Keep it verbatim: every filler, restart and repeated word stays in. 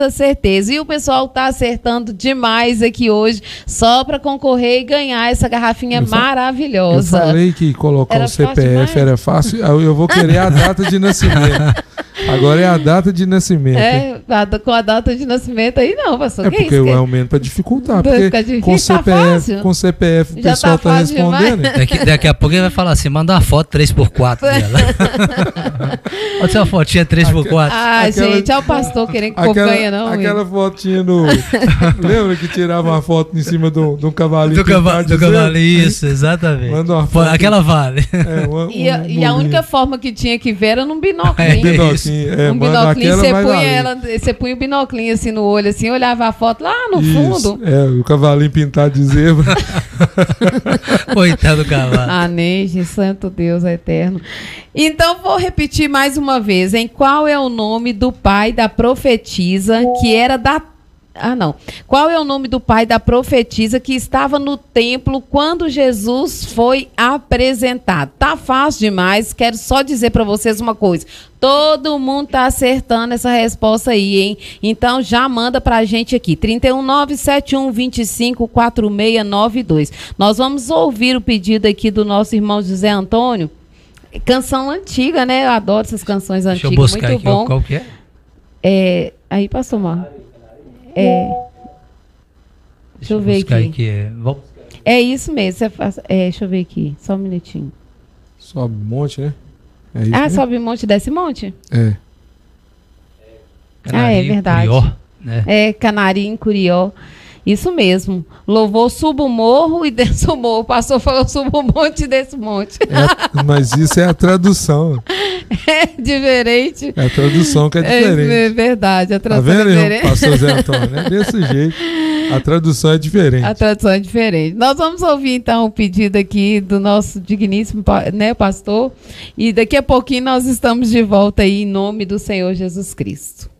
certeza. E o pessoal tá acertando demais aqui hoje, só para concorrer e ganhar essa garrafinha eu maravilhosa. Eu falei que colocar era o C P F era fácil, eu vou querer a data de nascimento. Agora é a data de nascimento. É, com a data de nascimento aí não, pastor. É que porque é eu aumento para dificultar. Porque com C P F, tá com C P F o já pessoal tá, tá respondendo. Daqui, daqui a pouco ele vai falar assim, manda uma foto três por quatro dela. Pode ser uma fotinha três por quatro. Ah, aquela, gente, é o pastor querendo que o povo ganha, não. Aquela fotinha no... Lembra que tirava uma foto em cima do, do cavalinho? Do, cava, do cavalinho, isso, exatamente. Manda uma foto. Aquela vale. É, uma, e, a, um e a única forma que tinha que ver era num binóculo. É, binóculo, é, um binóculo, você punha ela, você punha o binóculo assim no olho, assim, olhava a foto lá no isso, fundo. É, o cavalinho pintado de zebra. Coitado do cavalo. Ah, nem, santo Deus eterno. Então, vou repetir mais uma vez, em qual é o nome do pai da profetisa que era da... Ah, não. Qual é o nome do pai da profetisa que estava no templo quando Jesus foi apresentado? Tá fácil demais, quero só dizer para vocês uma coisa. Todo mundo tá acertando essa resposta aí, hein? Então, já manda pra gente aqui, trinta e um, nove sete um, vinte e cinco, quarenta e seis noventa e dois. Nós vamos ouvir o pedido aqui do nosso irmão José Antônio. Canção antiga, né? Eu adoro essas canções antigas. Deixa eu buscar muito aqui, bom. Qual que é? É, aí passou mal. É. Deixa, deixa eu ver aqui. aqui é... é isso mesmo. Você faz, é, deixa eu ver aqui. Só um minutinho. Sobe um monte, né? É isso ah, mesmo? sobe um monte, desce monte? É. Canarinho, ah, é verdade. Curió, né? É, Canarinho, Curió. Isso mesmo. Louvou, suba o morro e desce o morro. O pastor falou, suba o monte e desce o monte. É, mas isso é a tradução. É diferente. É a tradução que é diferente. É verdade. A tradução tá vendo, é diferente. pastor Zé Antônio? É desse jeito. A tradução é diferente. A tradução é diferente. Nós vamos ouvir, então, o pedido aqui do nosso digníssimo, né, pastor. E daqui a pouquinho nós estamos de volta aí em nome do Senhor Jesus Cristo.